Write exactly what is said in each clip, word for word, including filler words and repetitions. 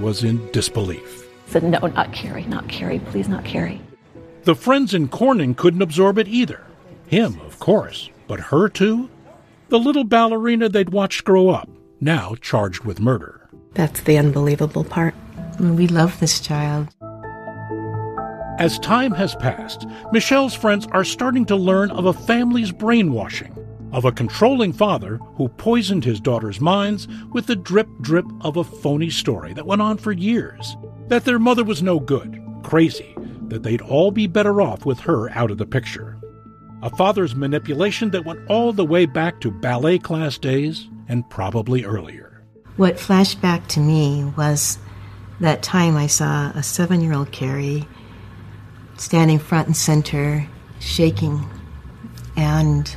was in disbelief. I said, no, not Carrie, not Carrie, please not Carrie. The friends in Corning couldn't absorb it either. Him, of course, but her too? The little ballerina they'd watched grow up, now charged with murder. That's the unbelievable part. I mean, we love this child. As time has passed, Michelle's friends are starting to learn of a family's brainwashing, of a controlling father who poisoned his daughter's minds with the drip-drip of a phony story that went on for years, that their mother was no good, crazy, that they'd all be better off with her out of the picture. A father's manipulation that went all the way back to ballet class days and probably earlier. What flashed back to me was that time I saw a seven-year-old Carrie standing front and center, shaking, and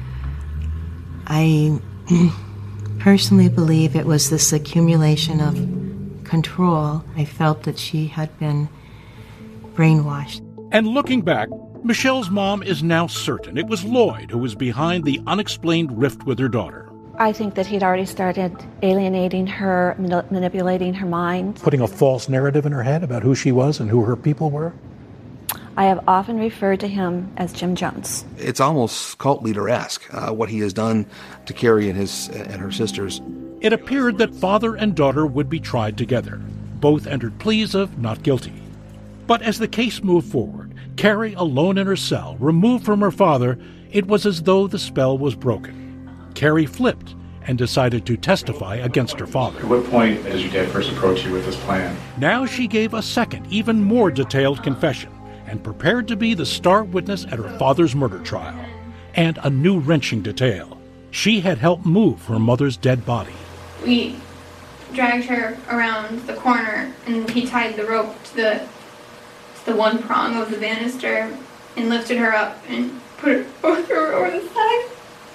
I personally believe it was this accumulation of control. I felt that she had been brainwashed. And looking back, Michelle's mom is now certain it was Lloyd who was behind the unexplained rift with her daughter. I think that he'd already started alienating her, manip- manipulating her mind. Putting a false narrative in her head about who she was and who her people were? I have often referred to him as Jim Jones. It's almost cult leader-esque, uh, what he has done to Carrie and his and her sisters. It appeared that father and daughter would be tried together. Both entered pleas of not guilty. But as the case moved forward, Carrie alone in her cell, removed from her father, it was as though the spell was broken. Carrie flipped and decided to testify against her father. At what point did your dad first approach you with this plan? Now she gave a second, even more detailed confession, and prepared to be the star witness at her father's murder trial. And a new wrenching detail. She had helped move her mother's dead body. We dragged her around the corner, and he tied the rope to the, to the one prong of the banister and lifted her up and put her over, over the side.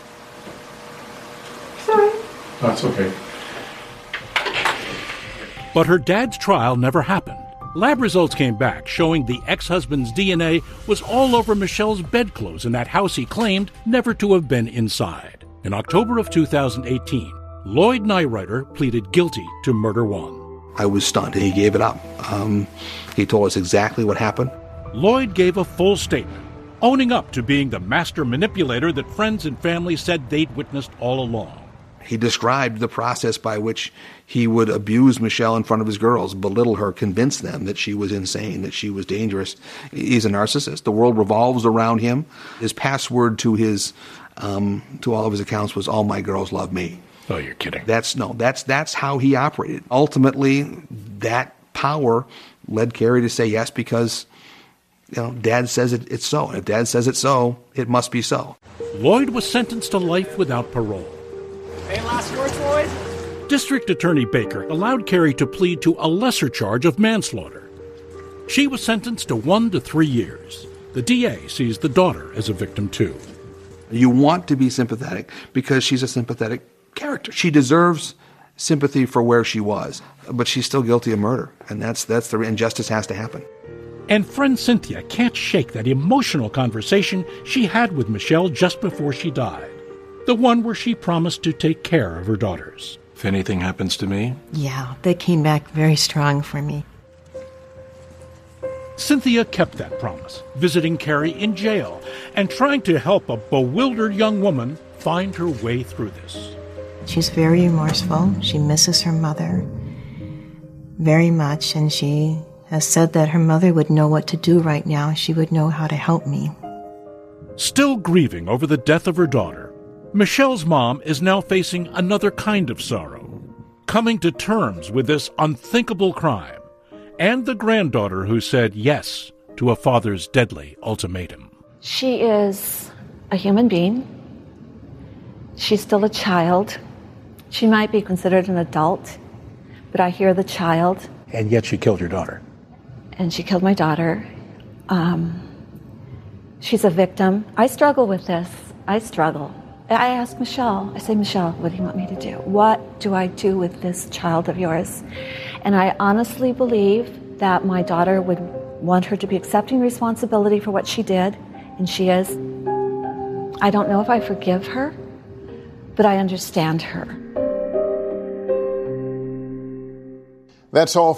Sorry. That's okay. But her dad's trial never happened. Lab results came back showing the ex-husband's D N A was all over Michelle's bedclothes in that house he claimed never to have been inside. In October of two thousand eighteen, Lloyd Nyrider pleaded guilty to murder one. I was stunned. He gave it up. Um, he told us exactly what happened. Lloyd gave a full statement, owning up to being the master manipulator that friends and family said they'd witnessed all along. He described the process by which he would abuse Michelle in front of his girls, belittle her, convince them that she was insane, that she was dangerous. He's a narcissist. The world revolves around him. His password to his, um, to all of his accounts was, "All my girls love me." Oh, you're kidding. That's no, that's that's how he operated. Ultimately, that power led Carrie to say yes because, you know, Dad says it, it's so. And if Dad says it's so, it must be so. Lloyd was sentenced to life without parole. Any last words, Lloyd? District Attorney Baker allowed Carrie to plead to a lesser charge of manslaughter. She was sentenced to one to three years. The D A sees the daughter as a victim, too. You want to be sympathetic because she's a sympathetic character. She deserves sympathy for where she was, but she's still guilty of murder, and that's that's the injustice has to happen. And friend Cynthia can't shake that emotional conversation she had with Michelle just before she died. The one where she promised to take care of her daughters. If anything happens to me? Yeah, they came back very strong for me. Cynthia kept that promise, visiting Carrie in jail and trying to help a bewildered young woman find her way through this. She's very remorseful. She misses her mother very much, and she has said that her mother would know what to do right now. She would know how to help me. Still grieving over the death of her daughter, Michelle's mom is now facing another kind of sorrow, coming to terms with this unthinkable crime, and the granddaughter who said yes to a father's deadly ultimatum. She is a human being. She's still a child. She might be considered an adult, but I hear the child. And yet she killed your daughter. And she killed my daughter. Um, she's a victim. I struggle with this. I struggle. I ask Michelle, I say, Michelle, what do you want me to do? What do I do with this child of yours? And I honestly believe that my daughter would want her to be accepting responsibility for what she did, and she is. I don't know if I forgive her, but I understand her. That's all.